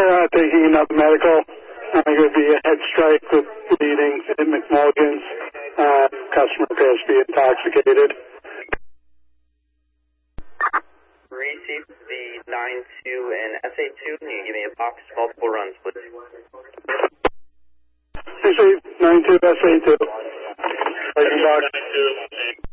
taking up medical. Going to be a head strike with bleeding at McMulligan's. Customer appears to be intoxicated. Receive the 9-2 and SA2. Can you give me a box, multiple runs, please? Receive 9-2 SA2. Box.